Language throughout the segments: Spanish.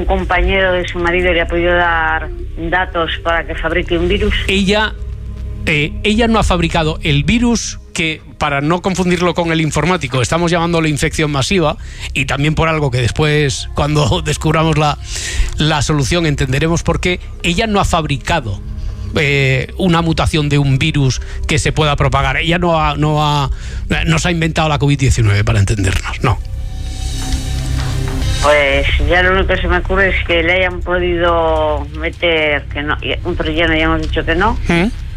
algún compañero de su marido le ha podido dar datos para que fabrique un virus? Ella no ha fabricado el virus que, para no confundirlo con el informático, estamos llamándolo infección masiva, y también por algo que después, cuando descubramos la solución, entenderemos por qué. Ella no ha fabricado una mutación de un virus que se pueda propagar. Ella no se ha inventado la COVID-19, para entendernos, no. Pues ya lo único que se me ocurre es que le hayan podido meter, que no, un troyano, ya hemos dicho que no.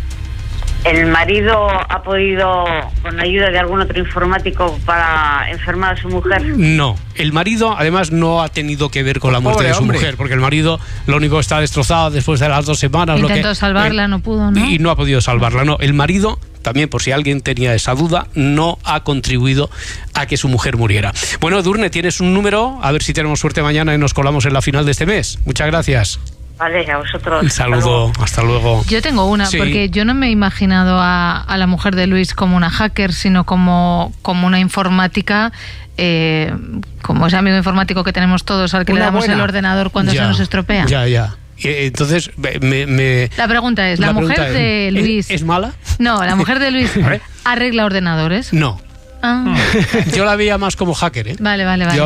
El marido ha podido, con la ayuda de algún otro informático, para enfermar a su mujer. No, el marido además no ha tenido que ver con la muerte de su mujer, porque el marido lo único que está destrozado después de las 2 semanas. Intentó salvarla, no pudo, ¿no? Y no ha podido salvarla, no. El marido, también por si alguien tenía esa duda, no ha contribuido a que su mujer muriera. Bueno, Edurne, tienes un número, a ver si tenemos suerte mañana y nos colamos en la final de este mes. Muchas gracias. Vale, a vosotros. Un saludo, hasta luego. Yo tengo una, Sí. porque yo no me he imaginado a la mujer de Luis como una hacker, sino como una informática, como ese amigo informático que tenemos todos, al que le damos el ordenador cuando se nos estropea. Ya. Entonces, La pregunta es, ¿la mujer de Luis ¿Es mala? No, la mujer de Luis arregla ordenadores. No. Yo la veía más como hacker, ¿eh? Vale.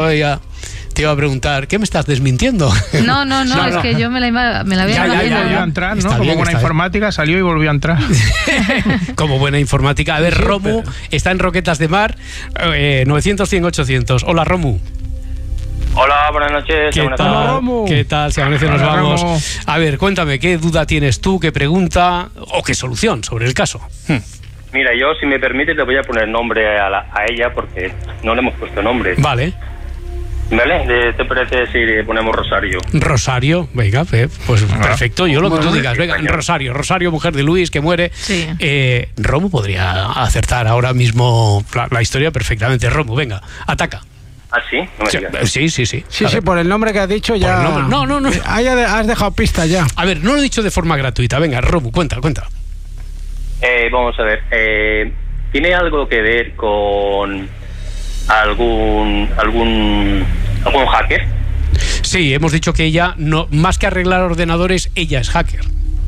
Te iba a preguntar, ¿qué me estás desmintiendo? No, es que yo me la había imaginado. Volvió a entrar, ¿no? Está Como bien, buena informática, salió y volvió a entrar. Como buena informática. A ver, Sí, Romu está en Roquetas de Mar, 900-100-800. Hola, Romu. Hola, buenas noches. ¿Qué tal? Romu. ¿Qué tal? Si amanece nos Hola, vamos. Romu. A ver, cuéntame, ¿qué duda tienes tú, qué pregunta o qué solución sobre el caso? Mira, yo, si me permites, le voy a poner nombre a ella porque no le hemos puesto nombre. Vale. ¿Vale? ¿Te parece si le ponemos Rosario? Rosario, venga, pues perfecto, yo lo que tú digas. Venga, Español. Rosario, mujer de Luis, que muere. Sí. Romu podría acertar ahora mismo la historia perfectamente. Romu, venga, ataca. ¿Ah, sí? No me digas. Sí. Sí, A ver, por el nombre que has dicho ya... Por el nombre. No. Ahí has dejado pista ya. A ver, no lo he dicho de forma gratuita. Venga, Romu, cuenta. Vamos a ver. ¿Tiene algo que ver con algún hacker? Sí, hemos dicho que ella, no, más que arreglar ordenadores, ella es hacker.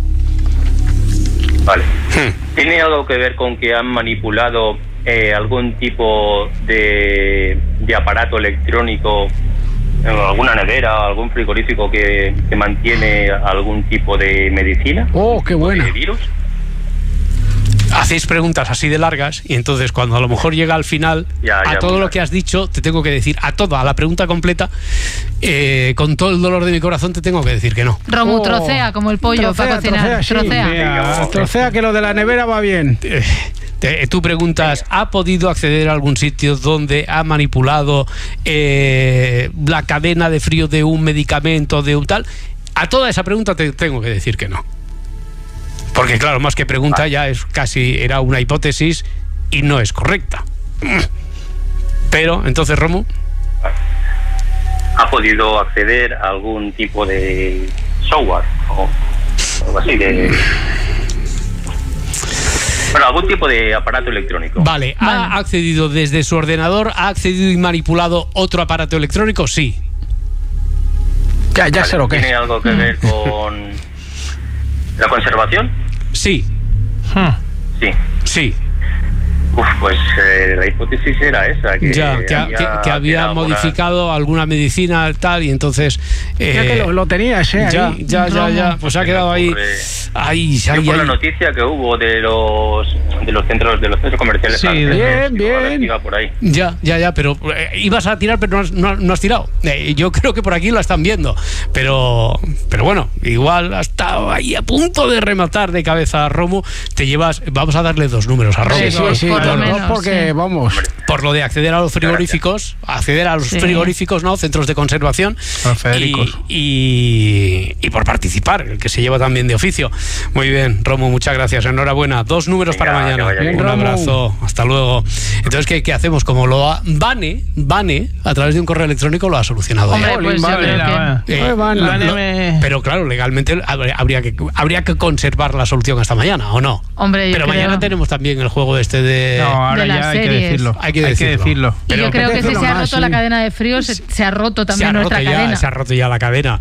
Vale. ¿Tiene algo que ver con que han manipulado algún tipo de aparato electrónico, alguna nevera, algún frigorífico que mantiene algún tipo de medicina? Oh, qué buena. ¿De virus? Hacéis preguntas así de largas y entonces cuando a lo mejor llega al final, a todo lo que has dicho, te tengo que decir, a la pregunta completa, con todo el dolor de mi corazón te tengo que decir que no. Romu, trocea como el pollo para cocinar. Trocea, que lo de la nevera va bien. Tú preguntas, ¿ha podido acceder a algún sitio donde ha manipulado la cadena de frío de un medicamento, de un tal? A toda esa pregunta te tengo que decir que no. Porque claro, más que pregunta ya es casi, era una hipótesis y no es correcta. Pero, entonces, Romu, ¿ha podido acceder a algún tipo de software o algo así bueno, algún tipo de aparato electrónico? Vale, ¿ha accedido desde su ordenador? ¿Ha accedido y manipulado otro aparato electrónico? Sí. Ya sé lo que ¿Tiene es. algo que ver con la conservación? Sí. Sí. Pues la hipótesis era esa, que había modificado alguna medicina tal y entonces Ya que lo tenías, ahí. ya, pues ha quedado ahí por la noticia que hubo de los centros comerciales. Sí, bien. Iba por ahí. Ya, pero ibas a tirar pero no has tirado. Yo creo que por aquí lo están viendo, pero bueno, igual ha estado ahí a punto de rematar de cabeza a Romu. Vamos a darle 2 números a Romu. Sí. Por lo menos, porque vamos. Por lo de acceder a los frigoríficos, frigoríficos, ¿no? Centros de conservación. Y por participar, el que se lleva también de oficio. Muy bien, Romu, muchas gracias, enhorabuena. 2 números para mañana. bien, Un Romu. abrazo, hasta luego. Entonces, ¿qué hacemos? Como Vane, a través de un correo electrónico lo ha solucionado. Hombre, pues yo creo que... Pero claro, legalmente habría que conservar la solución hasta mañana, ¿o no? Hombre, yo pero creo... mañana tenemos también el juego de... No, ahora de las ya hay que series. decirlo. Hay que decirlo. Y yo creo que si se ha roto la cadena de frío, se ha roto también nuestra cadena. Se ha roto ya la cadena.